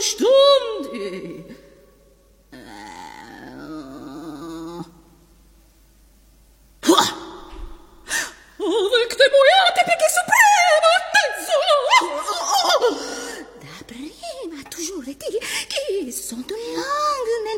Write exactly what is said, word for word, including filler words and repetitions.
stundi. Avec tes moyens, tes piquets suprêmes, attention! Da prima toujours été qui sont là.